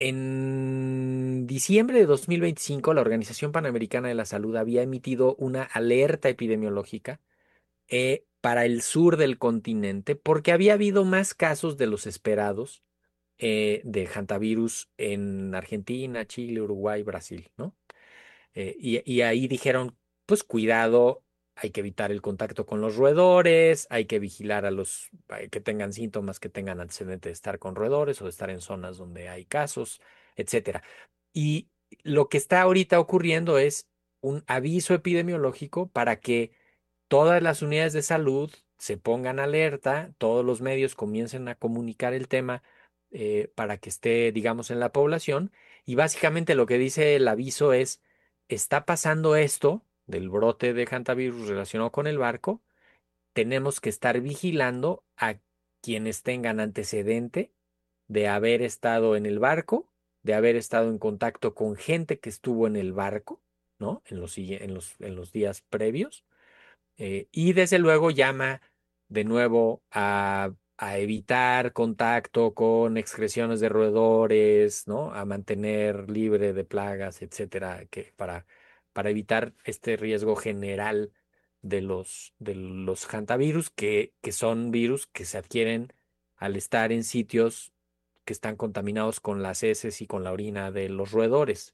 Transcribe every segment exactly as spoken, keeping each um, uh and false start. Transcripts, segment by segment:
En diciembre de dos mil veinticinco, la Organización Panamericana de la Salud había emitido una alerta epidemiológica eh, para el sur del continente porque había habido más casos de los esperados eh, de hantavirus en Argentina, Chile, Uruguay, Brasil, ¿no? Eh, y, y ahí dijeron, pues cuidado, hay que evitar el contacto con los roedores, hay que vigilar a los eh, que tengan síntomas, que tengan antecedentes de estar con roedores o de estar en zonas donde hay casos, etcétera. Y lo que está ahorita ocurriendo es un aviso epidemiológico para que todas las unidades de salud se pongan alerta, todos los medios comiencen a comunicar el tema eh, para que esté, digamos, en la población. Y básicamente lo que dice el aviso es, está pasando esto del brote de hantavirus relacionado con el barco, tenemos que estar vigilando a quienes tengan antecedente de haber estado en el barco, de haber estado en contacto con gente que estuvo en el barco, ¿no? En los, sigui- en los, en los días previos eh, y desde luego llama de nuevo a, a evitar contacto con excreciones de roedores, ¿no? A mantener libre de plagas, etcétera, que para, para evitar este riesgo general de los, de los hantavirus, que, que son virus que se adquieren al estar en sitios que están contaminados con las heces y con la orina de los roedores.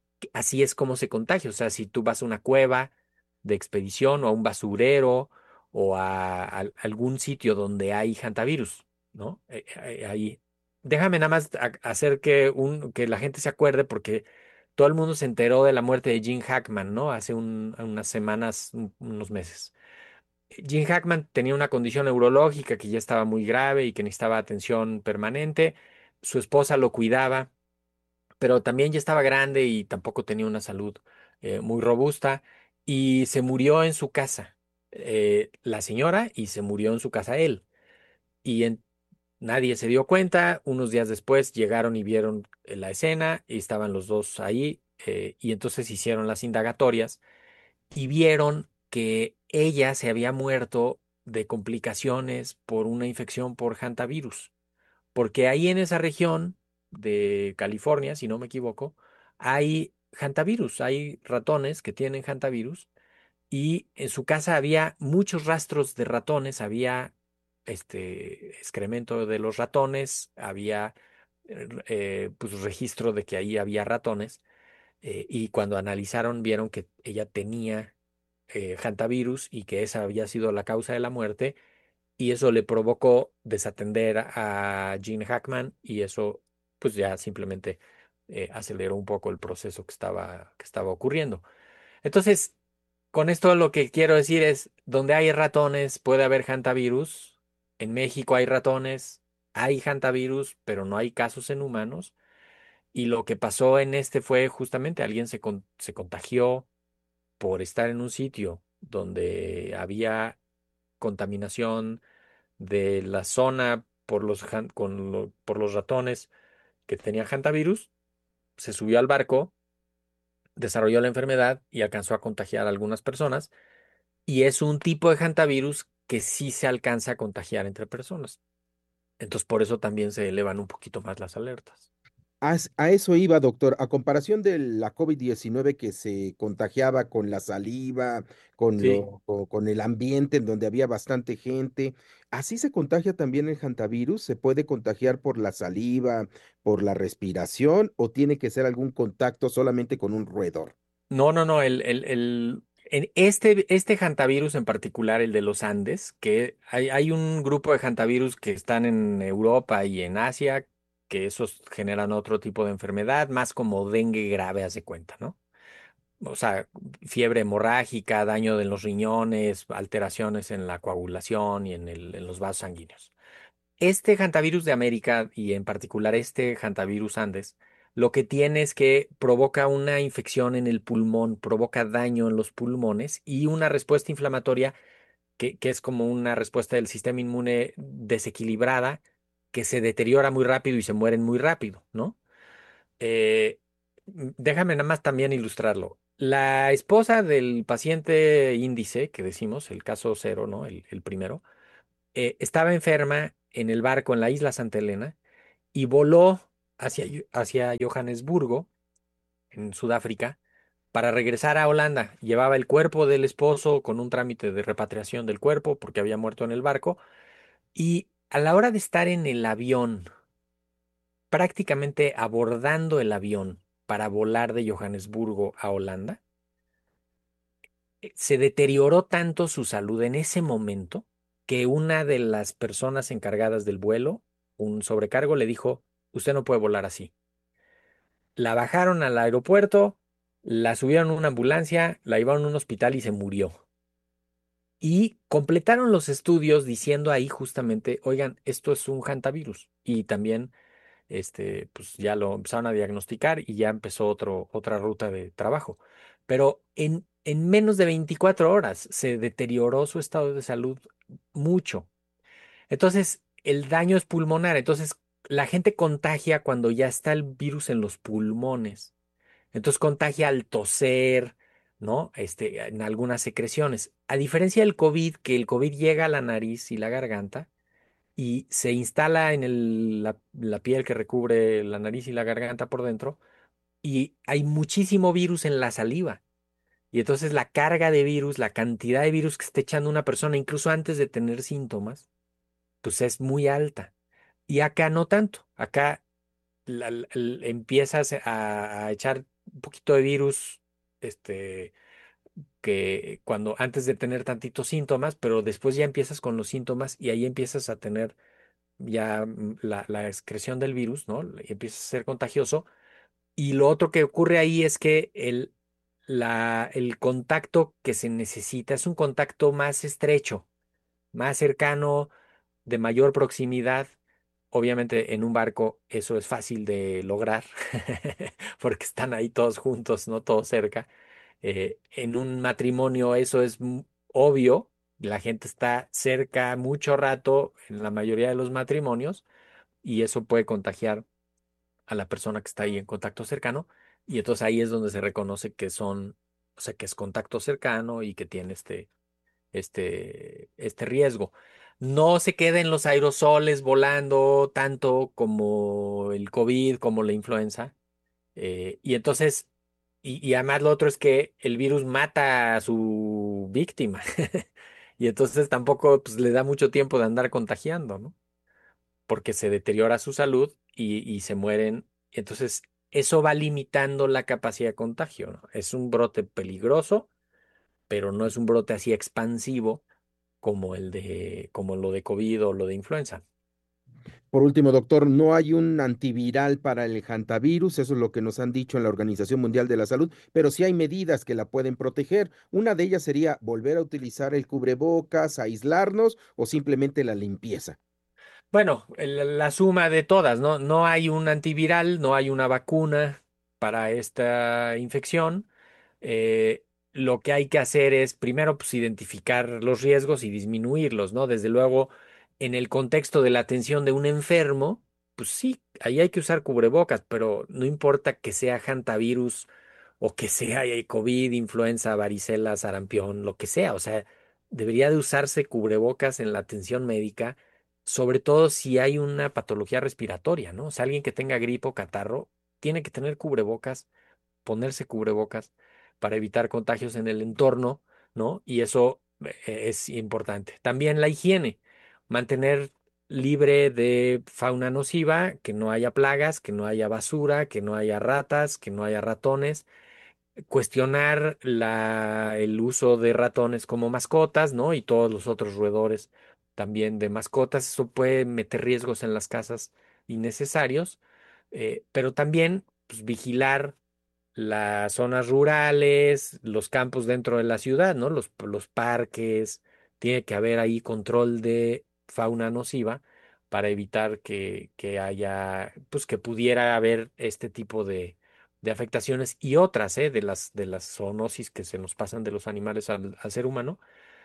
Así es como se contagia. O sea, si tú vas a una cueva de expedición o a un basurero o a, a algún sitio donde hay hantavirus, ¿no? Eh, eh, ahí. Déjame nada más a- hacer que, un, que la gente se acuerde porque todo el mundo se enteró de la muerte de Gene Hackman, ¿no? Hace un- unas semanas, un- unos meses. Gene Hackman tenía una condición neurológica que ya estaba muy grave y que necesitaba atención permanente. Su esposa lo cuidaba pero también ya estaba grande y tampoco tenía una salud eh, muy robusta y se murió en su casa, eh, la señora, y se murió en su casa él. Y en- nadie se dio cuenta, unos días después llegaron y vieron eh, la escena y estaban los dos ahí eh, y entonces hicieron las indagatorias y vieron que ella se había muerto de complicaciones por una infección por hantavirus porque ahí en esa región de California, si no me equivoco, hay hantavirus, hay ratones que tienen hantavirus y en su casa había muchos rastros de ratones, había este excremento de los ratones, había eh, eh, pues registro de que ahí había ratones eh, y cuando analizaron vieron que ella tenía eh, hantavirus y que esa había sido la causa de la muerte y eso le provocó desatender a Gene Hackman y eso pues ya simplemente eh, aceleró un poco el proceso que estaba, que estaba ocurriendo. Entonces, con esto lo que quiero decir es, donde hay ratones puede haber hantavirus. En México hay ratones, hay hantavirus, pero no hay casos en humanos. Y lo que pasó en este fue justamente alguien se, con- se contagió por estar en un sitio donde había contaminación de la zona por los, han- con lo- por los ratones que tenían hantavirus, se subió al barco, desarrolló la enfermedad y alcanzó a contagiar a algunas personas. Y es un tipo de hantavirus que sí se alcanza a contagiar entre personas. Entonces, por eso también se elevan un poquito más las alertas. A, es- a eso iba, doctor. A comparación de la COVID diecinueve que se contagiaba con la saliva, con Sí. lo, o con el ambiente en donde había bastante gente, ¿así se contagia también el hantavirus? ¿Se puede contagiar por la saliva, por la respiración, o tiene que ser algún contacto solamente con un roedor? No, no, no. El, el, el- en este, este hantavirus en particular, el de los Andes, que hay, hay un grupo de hantavirus que están en Europa y en Asia, que esos generan otro tipo de enfermedad, más como dengue grave, haz de cuenta, ¿no? O sea, fiebre hemorrágica, daño de los riñones, alteraciones en la coagulación y en el- en los vasos sanguíneos. Este hantavirus de América y en particular este hantavirus Andes, lo que tiene es que provoca una infección en el pulmón, provoca daño en los pulmones y una respuesta inflamatoria que, que es como una respuesta del sistema inmune desequilibrada que se deteriora muy rápido y se mueren muy rápido, ¿no? Eh, m- déjame nada más también ilustrarlo. La esposa del paciente índice, que decimos, el caso cero, ¿no? El, el primero eh, estaba enferma en el barco en la isla Santa Elena y voló hacia, Yo- hacia Johannesburgo, en Sudáfrica, para regresar a Holanda. Llevaba el cuerpo del esposo con un trámite de repatriación del cuerpo porque había muerto en el barco. Y a la hora de estar en el avión, prácticamente abordando el avión para volar de Johannesburgo a Holanda, eh, se deterioró tanto su salud en ese momento que una de las personas encargadas del vuelo, un sobrecargo, le dijo, usted no puede volar así. La bajaron al aeropuerto, la subieron a una ambulancia, la llevaron a un hospital y se murió. Y completaron los estudios diciendo ahí justamente, oigan, esto es un hantavirus. Y también este, pues ya lo empezaron a diagnosticar y ya empezó otro, otra ruta de trabajo. Pero en, en menos de veinticuatro horas se deterioró su estado de salud mucho. Entonces, el daño es pulmonar. Entonces, la gente contagia cuando ya está el virus en los pulmones. Entonces, contagia al toser, ¿no? Este, en algunas secreciones. A diferencia del COVID, que el COVID llega a la nariz y la garganta y se instala en el- la, la piel que recubre la nariz y la garganta por dentro, y hay muchísimo virus en la saliva. Y entonces la carga de virus, la cantidad de virus que está echando una persona, incluso antes de tener síntomas, pues es muy alta. Y acá no tanto. Acá la- la- el- empiezas a, a echar un poquito de virus, este, que cuando antes de tener tantitos síntomas, pero después ya empiezas con los síntomas y ahí empiezas a tener ya mm, la, la excreción del virus, ¿no? Y empieza a ser contagioso. Y lo otro que ocurre ahí es que el, la, el contacto que se necesita es un contacto más estrecho, más cercano, de mayor proximidad. Obviamente en un barco eso es fácil de lograr porque están ahí todos juntos, no todos cerca. Eh, en un matrimonio eso es mu- obvio, la gente está cerca mucho rato en la mayoría de los matrimonios y eso puede contagiar a la persona que está ahí en contacto cercano y entonces ahí es donde se reconoce que son, o sea, que es contacto cercano y que tiene este, este, este riesgo. No se queden los aerosoles volando tanto como el COVID, como la influenza. Eh, y entonces, y, y además lo otro es que el virus mata a su víctima. Y entonces tampoco pues, le da mucho tiempo de andar contagiando, ¿no? Porque se deteriora su salud y, y se mueren. Entonces, eso va limitando la capacidad de contagio, ¿no? Es un brote peligroso, pero no es un brote así expansivo como el de, como lo de COVID o lo de influenza. Por último, doctor, no hay un antiviral para el hantavirus, eso es lo que nos han dicho en la Organización Mundial de la Salud, pero sí hay medidas que la pueden proteger. Una de ellas sería volver a utilizar el cubrebocas, aislarnos o simplemente la limpieza. Bueno, el- la suma de todas, ¿no? No hay un antiviral, no hay una vacuna para esta infección. Eh, lo que hay que hacer es primero pues, identificar los riesgos y disminuirlos, ¿no? Desde luego, en el contexto de la atención de un enfermo, pues sí, ahí hay que usar cubrebocas, pero no importa que sea hantavirus o que sea eh, COVID, influenza, varicela, sarampión, lo que sea. O sea, debería de usarse cubrebocas en la atención médica, sobre todo si hay una patología respiratoria, ¿no? O sea, alguien que tenga gripe o catarro tiene que tener cubrebocas, ponerse cubrebocas para evitar contagios en el entorno, ¿no? Y eso eh, es importante. También la higiene, mantener libre de fauna nociva, que no haya plagas, que no haya basura, que no haya ratas, que no haya ratones, cuestionar la, el uso de ratones como mascotas, ¿no? Y todos los otros roedores también de mascotas. Eso puede meter riesgos en las casas innecesarios, eh, pero también pues, vigilar las zonas rurales, los campos dentro de la ciudad, ¿no? Los, los parques. Tiene que haber ahí control de fauna nociva para evitar que, que haya, pues que pudiera haber este tipo de, de afectaciones y otras, ¿eh? De las, de las zoonosis que se nos pasan de los animales al, al ser humano.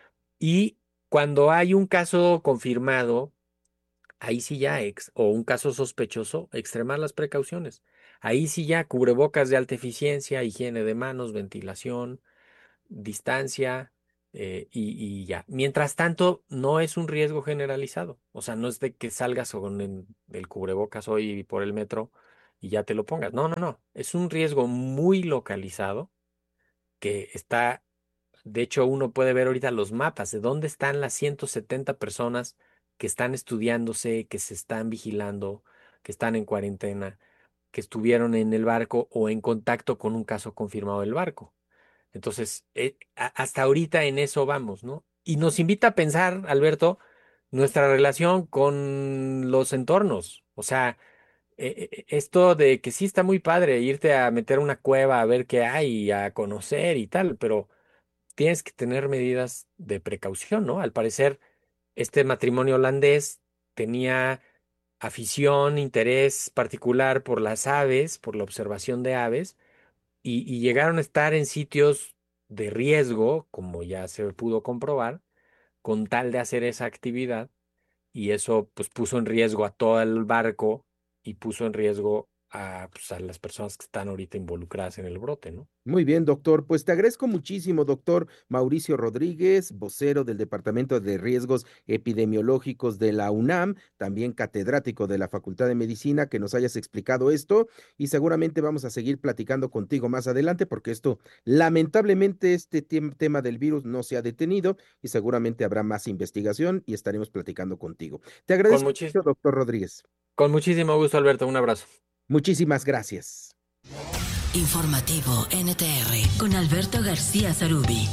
Y cuando hay un caso confirmado, ahí sí ya, ex, o un caso sospechoso, extremar las precauciones. Ahí sí ya, cubrebocas de alta eficiencia, higiene de manos, ventilación, distancia, eh, y, y ya. Mientras tanto, no es un riesgo generalizado. O sea, no es de que salgas con el, el cubrebocas hoy por el metro y ya te lo pongas. No, no, no. Es un riesgo muy localizado que está, de hecho, uno puede ver ahorita los mapas de dónde están las ciento setenta personas que están estudiándose, que se están vigilando, que están en cuarentena, que estuvieron en el barco o en contacto con un caso confirmado del barco. Entonces, eh, a- hasta ahorita en eso vamos, ¿no? Y nos invita a pensar, Alberto, nuestra relación con los entornos. O sea, eh, eh, esto de que sí está muy padre irte a meter a una cueva a ver qué hay, a conocer y tal, pero tienes que tener medidas de precaución, ¿no? Al parecer, este matrimonio holandés tenía afición, interés particular por las aves, por la observación de aves, y, y llegaron a estar en sitios de riesgo, como ya se pudo comprobar, con tal de hacer esa actividad, y eso pues puso en riesgo a todo el barco y puso en riesgo a, pues, a las personas que están ahorita involucradas en el brote, ¿no? Muy bien, doctor. Pues te agradezco muchísimo, doctor Mauricio Rodríguez, vocero del Departamento de Riesgos Epidemiológicos de la UNAM, también catedrático de la Facultad de Medicina, que nos hayas explicado esto y seguramente vamos a seguir platicando contigo más adelante porque esto, lamentablemente, este tem- tema del virus no se ha detenido y seguramente habrá más investigación y estaremos platicando contigo. Te Con agradezco muchis- mucho, doctor Rodríguez. con muchísimo gusto, Alberto. Un abrazo. Muchísimas gracias. Informativo N T R con Alberto García Zarubi.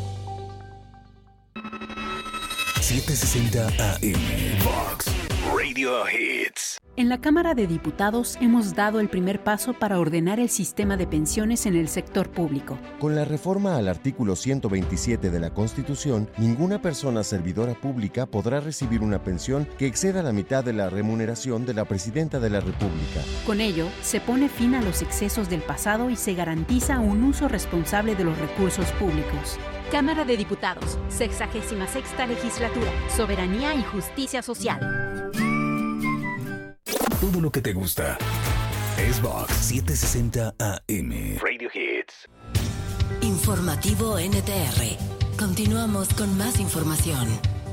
setecientos sesenta A M Vox Radio Hits. En la Cámara de Diputados hemos dado el primer paso para ordenar el sistema de pensiones en el sector público. Con la reforma al artículo ciento veintisiete de la Constitución, ninguna persona servidora pública podrá recibir una pensión que exceda la mitad de la remuneración de la Presidenta de la República. Con ello, se pone fin a los excesos del pasado y se garantiza un uso responsable de los recursos públicos. Cámara de Diputados, sexagésima sexta legislatura, soberanía y justicia social. Todo lo que te gusta es Vox setecientos sesenta A M Radio Hits. Informativo N T R. Continuamos con más información.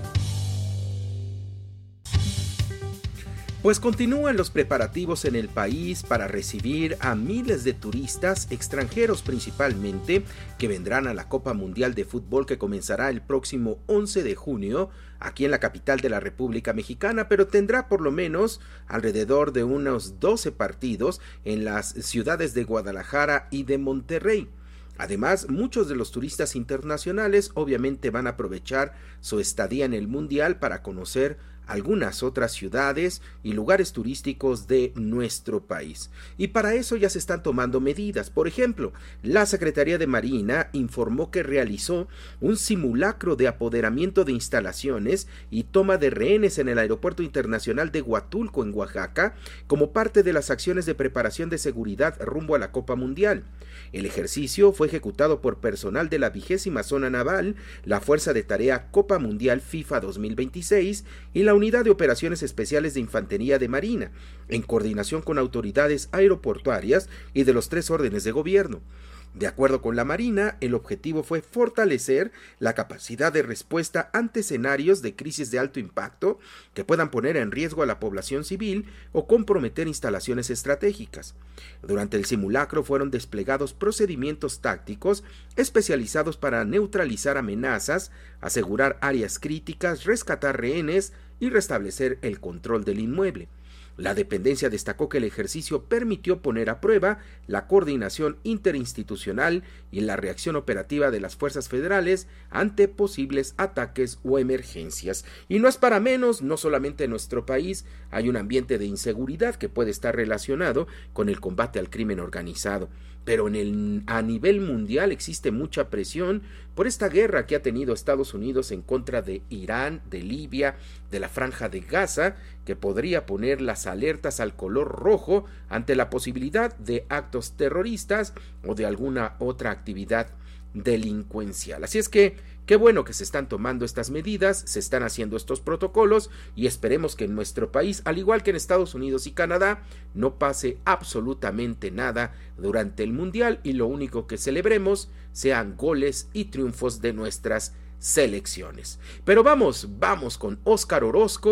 Pues continúan los preparativos en el país para recibir a miles de turistas, extranjeros principalmente, que vendrán a la Copa Mundial de Fútbol que comenzará el próximo once de junio aquí en la capital de la República Mexicana, pero tendrá por lo menos alrededor de unos doce partidos en las ciudades de Guadalajara y de Monterrey. Además, muchos de los turistas internacionales obviamente van a aprovechar su estadía en el Mundial para conocer algunas otras ciudades y lugares turísticos de nuestro país. Y para eso ya se están tomando medidas. Por ejemplo, la Secretaría de Marina informó que realizó un simulacro de apoderamiento de instalaciones y toma de rehenes en el Aeropuerto Internacional de Huatulco, en Oaxaca, como parte de las acciones de preparación de seguridad rumbo a la Copa Mundial. El ejercicio fue ejecutado por personal de la vigésima Zona Naval, la Fuerza de Tarea Copa Mundial FIFA dos mil veintiséis y la Unidad de Operaciones Especiales de Infantería de Marina, en coordinación con autoridades aeroportuarias y de los tres órdenes de gobierno. De acuerdo con la Marina, el objetivo fue fortalecer la capacidad de respuesta ante escenarios de crisis de alto impacto que puedan poner en riesgo a la población civil o comprometer instalaciones estratégicas. Durante el simulacro fueron desplegados procedimientos tácticos especializados para neutralizar amenazas, asegurar áreas críticas, rescatar rehenes y restablecer el control del inmueble. La dependencia destacó que el ejercicio permitió poner a prueba la coordinación interinstitucional y la reacción operativa de las fuerzas federales ante posibles ataques o emergencias. Y no es para menos, no solamente en nuestro país hay un ambiente de inseguridad que puede estar relacionado con el combate al crimen organizado, pero en el, a nivel mundial existe mucha presión por esta guerra que ha tenido Estados Unidos en contra de Irán, de Libia, de la Franja de Gaza, que podría poner las alertas al color rojo ante la posibilidad de actos terroristas o de alguna otra actividad delincuencial. Así es que qué bueno que se están tomando estas medidas, se están haciendo estos protocolos y esperemos que en nuestro país, al igual que en Estados Unidos y Canadá, no pase absolutamente nada durante el Mundial y lo único que celebremos sean goles y triunfos de nuestras selecciones. Pero vamos, vamos con Óscar Orozco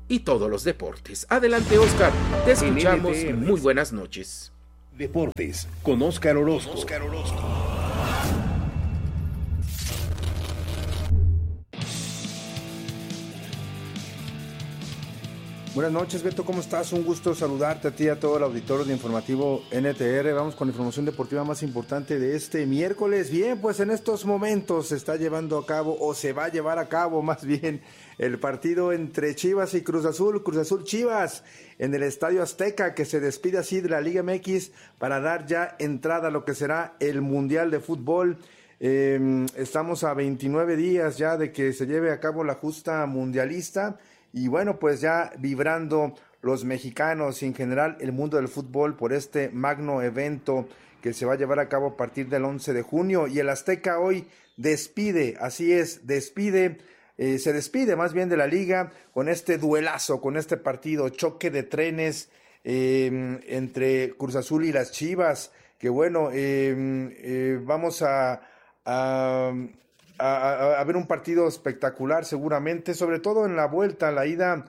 y todos los deportes. Adelante, Oscar, te escuchamos. N T R. Muy buenas noches. Deportes con Óscar Orozco. Óscar Orozco. Buenas noches, Beto, ¿cómo estás? Un gusto saludarte a ti y a todo el auditorio de Informativo N T R. Vamos con la información deportiva más importante de este miércoles. Bien, pues en estos momentos se está llevando a cabo, o se va a llevar a cabo más bien, el partido entre Chivas y Cruz Azul, Cruz Azul Chivas, en el Estadio Azteca, que se despide así de la Liga M X para dar ya entrada a lo que será el Mundial de Fútbol. Eh, estamos a veintinueve días ya de que se lleve a cabo la justa mundialista. Y bueno, pues ya vibrando los mexicanos y en general el mundo del fútbol por este magno evento que se va a llevar a cabo a partir del once de junio. Y el Azteca hoy despide, así es, despide, eh, se despide más bien de la liga con este duelazo, con este partido, choque de trenes eh, entre Cruz Azul y las Chivas, que bueno, eh, eh, vamos a... a A, a, a ver un partido espectacular seguramente, sobre todo en la vuelta, la ida,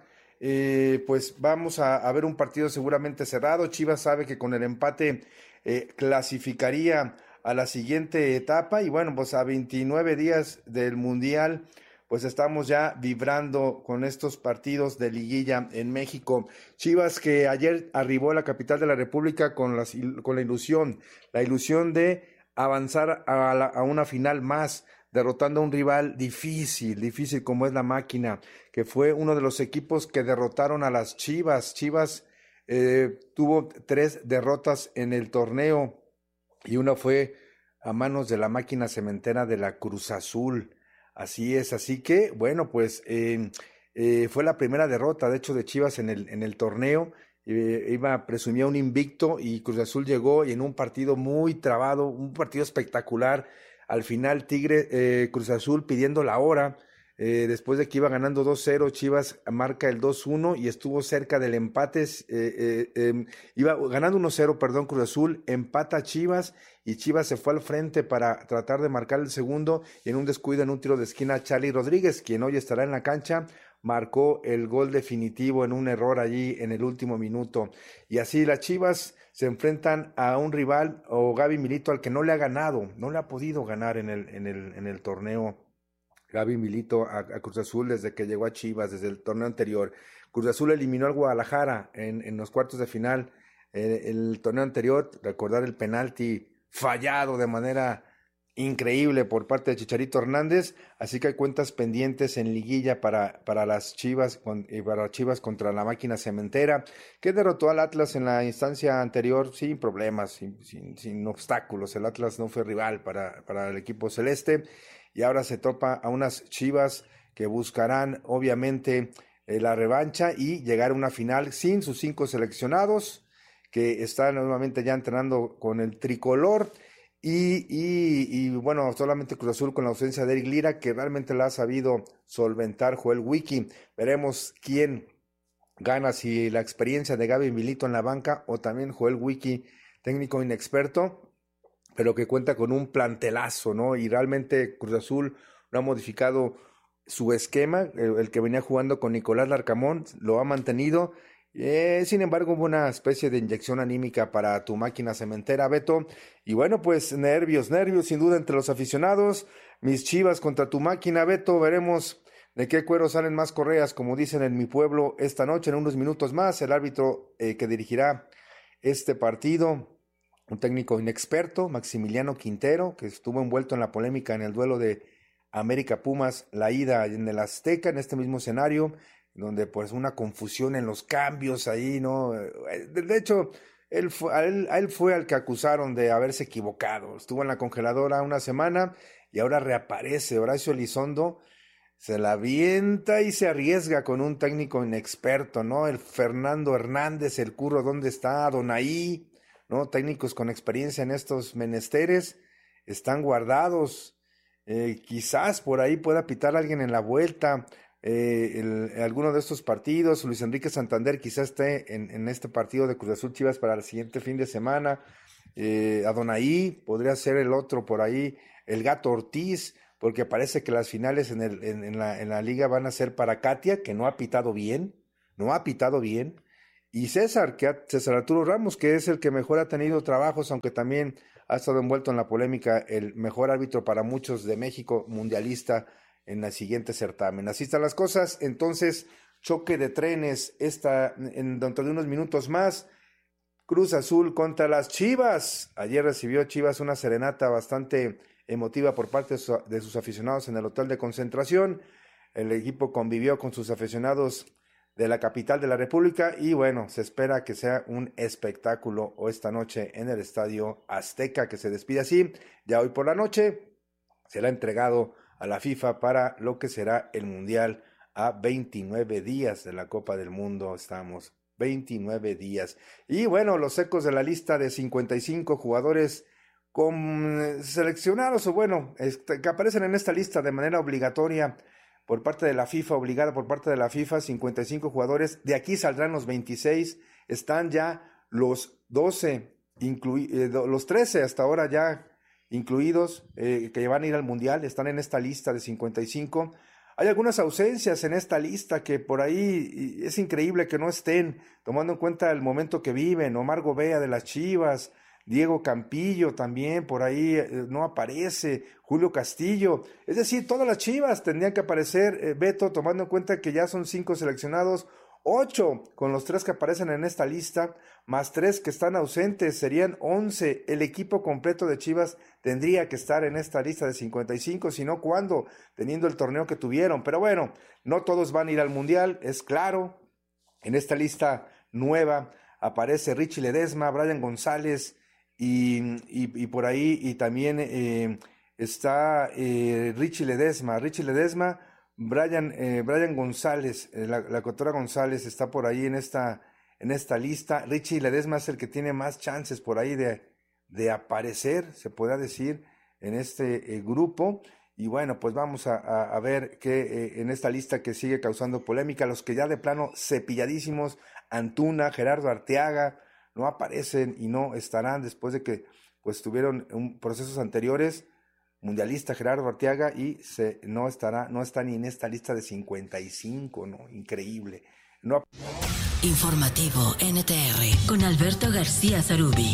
eh, pues vamos a, a ver un partido seguramente cerrado. Chivas sabe que con el empate eh, clasificaría a la siguiente etapa y bueno, pues a veintinueve días del Mundial, pues estamos ya vibrando con estos partidos de liguilla en México. Chivas que ayer arribó a la capital de la República con, las, con la ilusión, la ilusión de avanzar a, la, a una final más, derrotando a un rival difícil, difícil como es la Máquina, que fue uno de los equipos que derrotaron a las Chivas. Chivas eh, tuvo tres derrotas en el torneo y una fue a manos de la Máquina Cementera de la Cruz Azul. Así es, así que, bueno, pues eh, eh, fue la primera derrota, de hecho, de Chivas en el, en el torneo. Eh, iba, presumía un invicto y Cruz Azul llegó y en un partido muy trabado, un partido espectacular. Al final Tigre, eh, Cruz Azul pidiendo la hora, eh, después de que iba ganando dos cero, Chivas marca el dos uno y estuvo cerca del empate, eh, eh, eh, iba ganando uno cero, perdón, Cruz Azul, empata Chivas y Chivas se fue al frente para tratar de marcar el segundo y en un descuido, en un tiro de esquina, Charly Rodríguez, quien hoy estará en la cancha, marcó el gol definitivo en un error allí en el último minuto. Y así las Chivas se enfrentan a un rival, o Gaby Milito, al que no le ha ganado, no le ha podido ganar en el, en el, en el torneo. Gaby Milito a, a Cruz Azul desde que llegó a Chivas, desde el torneo anterior. Cruz Azul eliminó al Guadalajara en, en los cuartos de final. Eh, el torneo anterior, recordar el penalti fallado de manera increíble por parte de Chicharito Hernández, así que hay cuentas pendientes en liguilla para, para las Chivas y para Chivas contra la Máquina Cementera, que derrotó al Atlas en la instancia anterior sin problemas, sin, sin, sin obstáculos. El Atlas no fue rival para, para el equipo celeste y ahora se topa a unas Chivas que buscarán obviamente eh, la revancha y llegar a una final sin sus cinco seleccionados, que están nuevamente ya entrenando con el tricolor. Y, y, y bueno, solamente Cruz Azul con la ausencia de Eric Lira, que realmente la ha sabido solventar Joel Wiki. Veremos quién gana, si la experiencia de Gaby Milito en la banca o también Joel Wiki, técnico inexperto, pero que cuenta con un plantelazo, ¿no? Y realmente Cruz Azul no ha modificado su esquema, el, el que venía jugando con Nicolás Larcamón, lo ha mantenido. Eh, sin embargo, hubo una especie de inyección anímica para tu Máquina Cementera, Beto, y bueno, pues nervios, nervios sin duda entre los aficionados. Mis Chivas contra tu Máquina, Beto, veremos de qué cuero salen más correas, como dicen en mi pueblo, esta noche. En unos minutos más, el árbitro eh, que dirigirá este partido, un técnico inexperto, Maximiliano Quintero, que estuvo envuelto en la polémica en el duelo de América Pumas, la ida en el Azteca, en este mismo escenario, donde pues una confusión en los cambios ahí, ¿no? De hecho, él fue, a, él, a él fue al que acusaron de haberse equivocado. Estuvo en la congeladora una semana y ahora reaparece. Horacio Elizondo se la avienta y se arriesga con un técnico inexperto, ¿no? El Fernando Hernández, el Curro, ¿dónde está? Donaí, ¿no? Técnicos con experiencia en estos menesteres están guardados. Eh, quizás por ahí pueda pitar a alguien en la vuelta. Eh, el, alguno de estos partidos, Luis Enrique Santander quizás esté en, en este partido de Cruz Azul Chivas para el siguiente fin de semana. eh, Adonai podría ser el otro por ahí, el Gato Ortiz, porque parece que las finales en, el, en, en, la, en la liga van a ser para Katia, que no ha pitado bien, no ha pitado bien. Y César, que ha, César Arturo Ramos, que es el que mejor ha tenido trabajos, aunque también ha estado envuelto en la polémica, el mejor árbitro para muchos de México, mundialista en el siguiente certamen. Así están las cosas. Entonces, choque de trenes esta, en, dentro de unos minutos más. Cruz Azul contra las Chivas. Ayer recibió Chivas una serenata bastante emotiva por parte de, su, de sus aficionados en el hotel de concentración. El equipo convivió con sus aficionados de la capital de la República y bueno, se espera que sea un espectáculo o esta noche en el Estadio Azteca, que se despide así. Ya hoy por la noche será entregado a la FIFA para lo que será el Mundial a veintinueve días de la Copa del Mundo. Estamos veintinueve días. Y bueno, los ecos de la lista de cincuenta y cinco jugadores con seleccionados o bueno, este, que aparecen en esta lista de manera obligatoria por parte de la FIFA, obligada por parte de la FIFA, cincuenta y cinco jugadores, de aquí saldrán los veintiséis, están ya los doce, inclui, eh, los trece hasta ahora ya incluidos, eh, que van a ir al Mundial, están en esta lista de cincuenta y cinco. Hay algunas ausencias en esta lista que por ahí es increíble que no estén, tomando en cuenta el momento que viven. Omar Gobea de las Chivas, Diego Campillo también por ahí eh, no aparece, Julio Castillo, es decir, todas las Chivas tendrían que aparecer, eh, Beto, tomando en cuenta que ya son cinco seleccionados, ocho con los tres que aparecen en esta lista, más tres que están ausentes, serían once, el equipo completo de Chivas tendría que estar en esta lista de cincuenta y cinco, si no, ¿cuándo? Teniendo el torneo que tuvieron, pero bueno, no todos van a ir al Mundial, es claro, en esta lista nueva aparece Richie Ledesma, Brian González, Y, y, y por ahí, y también eh, está eh, Richie Ledesma, Richie Ledesma, Brian, eh, Brian González, eh, la, la doctora González está por ahí en esta, en esta lista. Richie Ledesma es el que tiene más chances por ahí de, de aparecer, se podrá decir, en este eh, grupo. Y bueno, pues vamos a, a, a ver qué eh, en esta lista que sigue causando polémica, los que ya de plano cepilladísimos, Antuna, Gerardo Arteaga, no aparecen y no estarán después de que pues tuvieron un, procesos anteriores, mundialista Gerardo Arteaga, y se, no estará, no está ni en esta lista de cincuenta y cinco, ¿no? Increíble. No. Informativo N T R con Alberto García Zarubi.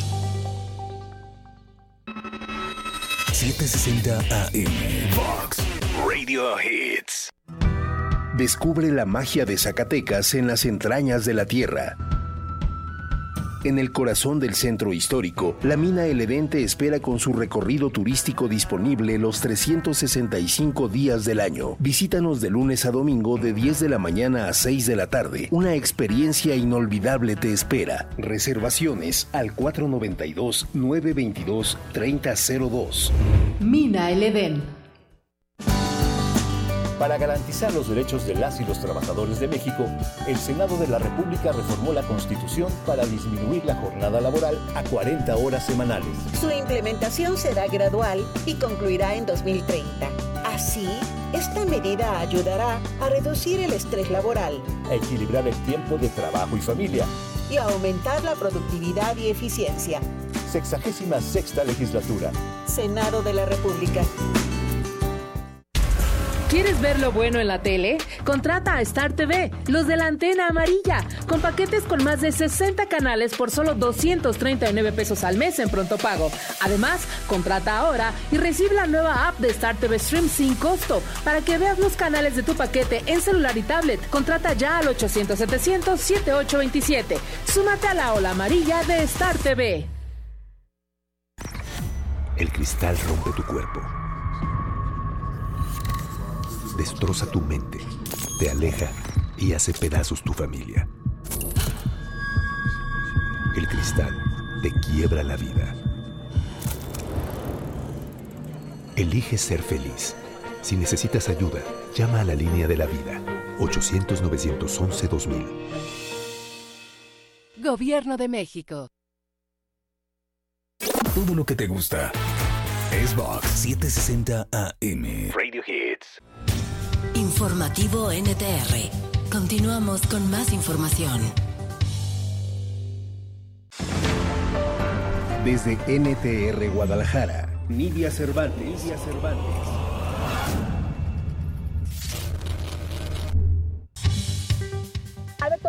setecientos sesenta A M Vox Radio Hits. Descubre la magia de Zacatecas en las entrañas de la tierra. En el corazón del centro histórico, la mina El Edén te espera con su recorrido turístico disponible los trescientos sesenta y cinco días del año. Visítanos de lunes a domingo de diez de la mañana a seis de la tarde. Una experiencia inolvidable te espera. Reservaciones al cuatro noventa y dos, nueve veintidós, treinta cero dos. Mina El Edén. Para garantizar los derechos de las y los trabajadores de México, el Senado de la República reformó la Constitución para disminuir la jornada laboral a cuarenta horas semanales. Su implementación será gradual y concluirá en dos mil treinta. Así, esta medida ayudará a reducir el estrés laboral, a equilibrar el tiempo de trabajo y familia y a aumentar la productividad y eficiencia. Sexagésima sexta legislatura. Senado de la República. ¿Quieres ver lo bueno en la tele? Contrata a Star T V, los de la antena amarilla, con paquetes con más de sesenta canales por solo doscientos treinta y nueve pesos al mes en pronto pago. Además, contrata ahora y recibe la nueva app de Star T V Stream sin costo para que veas los canales de tu paquete en celular y tablet. Contrata ya al ochocientos, setecientos, setenta y ocho veintisiete. Súmate a la ola amarilla de Star T V. El cristal rompe tu cuerpo. Destroza tu mente, te aleja y hace pedazos tu familia. El cristal te quiebra la vida. Elige ser feliz. Si necesitas ayuda, llama a la línea de la vida. ochocientos, novecientos once, dos mil. Gobierno de México. Todo lo que te gusta es Vox setecientos sesenta A M Radio Hits. Informativo N T R. Continuamos con más información. Desde N T R Guadalajara, Nidia Cervantes. Nidia Cervantes. A ver, tomo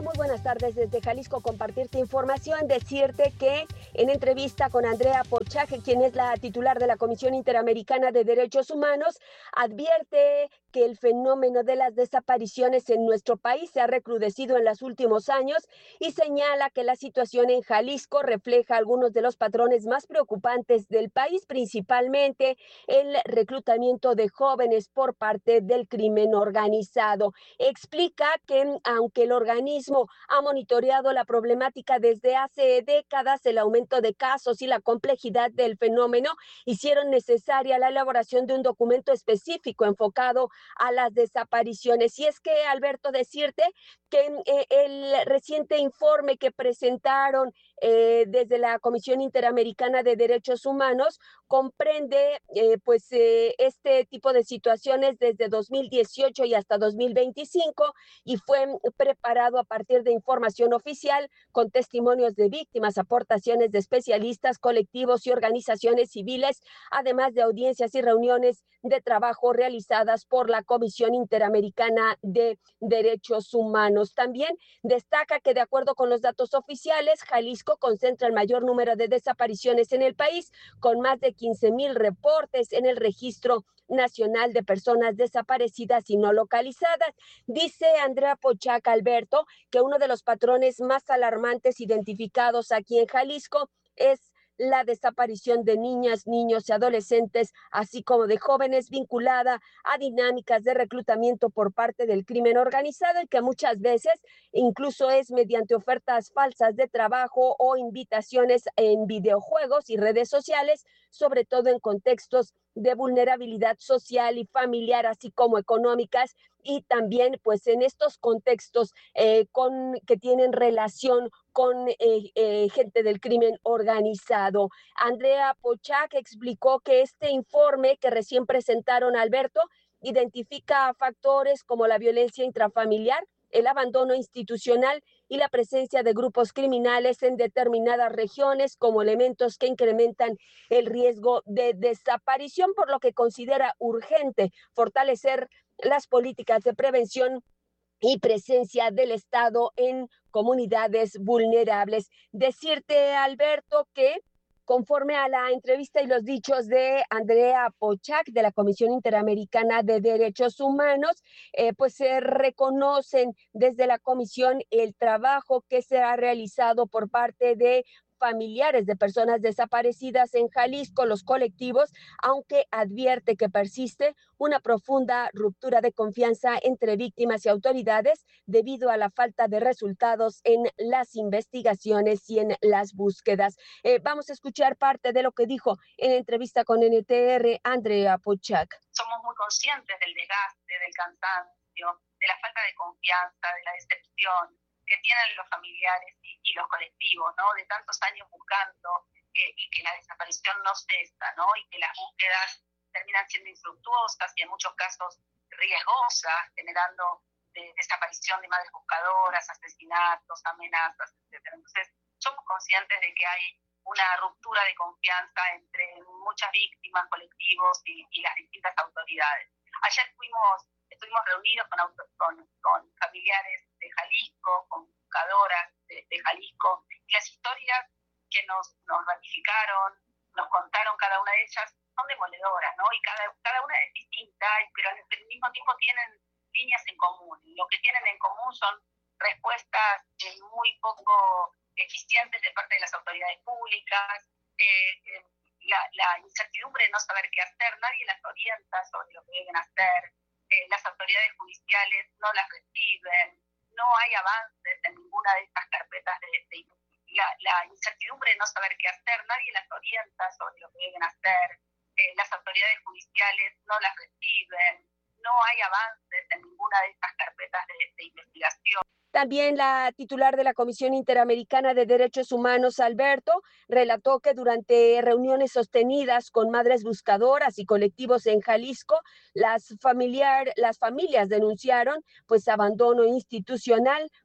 tardes desde Jalisco, compartirte información, decirte que en entrevista con Andrea Pochac, quien es la titular de la Comisión Interamericana de Derechos Humanos, advierte que el fenómeno de las desapariciones en nuestro país se ha recrudecido en los últimos años y señala que la situación en Jalisco refleja algunos de los patrones más preocupantes del país, principalmente el reclutamiento de jóvenes por parte del crimen organizado. Explica que aunque el organismo ha monitoreado la problemática desde hace décadas, el aumento de casos y la complejidad del fenómeno hicieron necesaria la elaboración de un documento específico enfocado a las desapariciones. Y es que, Alberto, decirte que eh, el reciente informe que presentaron eh, desde la Comisión Interamericana de Derechos Humanos comprende eh, pues eh, este tipo de situaciones desde dos mil dieciocho y hasta dos mil veinticinco y fue preparado a partir de información oficial con testimonios de víctimas, aportaciones de especialistas, colectivos y organizaciones civiles, además de audiencias y reuniones de trabajo realizadas por la Comisión Interamericana de Derechos Humanos. También destaca que de acuerdo con los datos oficiales, Jalisco concentra el mayor número de desapariciones en el país, con más de quince mil reportes en el Registro Nacional de Personas Desaparecidas y No Localizadas. Dice Andrea Pochac, Alberto, que uno de los patrones más alarmantes identificados aquí en Jalisco es la desaparición de niñas, niños y adolescentes, así como de jóvenes, vinculada a dinámicas de reclutamiento por parte del crimen organizado y que muchas veces incluso es mediante ofertas falsas de trabajo o invitaciones en videojuegos y redes sociales, sobre todo en contextos de vulnerabilidad social y familiar, así como económicas, y también pues en estos contextos eh, con, que tienen relación con eh, eh, gente del crimen organizado. Andrea Pochac explicó que este informe que recién presentaron, Alberto, identifica factores como la violencia intrafamiliar, el abandono institucional y la presencia de grupos criminales en determinadas regiones como elementos que incrementan el riesgo de desaparición, por lo que considera urgente fortalecer las políticas de prevención y presencia del Estado en comunidades vulnerables. Decirte, Alberto, que conforme a la entrevista y los dichos de Andrea Pochac de la Comisión Interamericana de Derechos Humanos, eh, pues se reconocen desde la comisión el trabajo que se ha realizado por parte de familiares de personas desaparecidas en Jalisco, los colectivos, aunque advierte que persiste una profunda ruptura de confianza entre víctimas y autoridades debido a la falta de resultados en las investigaciones y en las búsquedas. Eh, vamos a escuchar parte de lo que dijo en entrevista con N T R Andrea Pochac. Somos muy conscientes del desgaste, del cansancio, de la falta de confianza, de la decepción que tienen los familiares y, y los colectivos, ¿no? De tantos años buscando eh, y que la desaparición no cesa, ¿no? Y que las búsquedas terminan siendo infructuosas y en muchos casos riesgosas, generando de, desaparición de madres buscadoras, asesinatos, amenazas, etcétera. Entonces, somos conscientes de que hay una ruptura de confianza entre muchas víctimas, colectivos y, y las distintas autoridades. Ayer fuimos Estuvimos reunidos con, auto, con, con familiares de Jalisco, con buscadoras de, de Jalisco, y las historias que nos, nos ratificaron, nos contaron cada una de ellas, son demoledoras, ¿no? Y cada, cada una es distinta, pero al mismo tiempo tienen líneas en común. Y lo que tienen en común son respuestas eh, muy poco eficientes de parte de las autoridades públicas, eh, eh, la, la incertidumbre de no saber qué hacer, nadie las orienta sobre lo que deben hacer. Eh, las autoridades judiciales no las reciben, no hay avances en ninguna de estas carpetas de, de la, la incertidumbre de no saber qué hacer, nadie las orienta sobre lo que deben hacer, eh, las autoridades judiciales no las reciben, no hay avances en ninguna de estas carpetas de, de investigación. También la titular de la Comisión Interamericana de Derechos Humanos, Alberto, relató que durante reuniones sostenidas con madres buscadoras y colectivos en Jalisco, las, familiar, las familias denunciaron pues abandono institucional,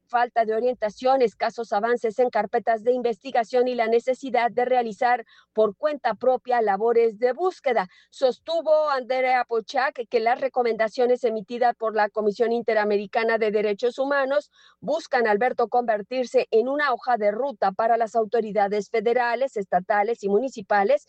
falta de orientación, escasos avances en carpetas de investigación y la necesidad de realizar por cuenta propia labores de búsqueda. Sostuvo Andrea Pochac que las recomendaciones emitidas por la Comisión Interamericana de Derechos Humanos buscan, Alberto, convertirse en una hoja de ruta para las autoridades federales, estatales y municipales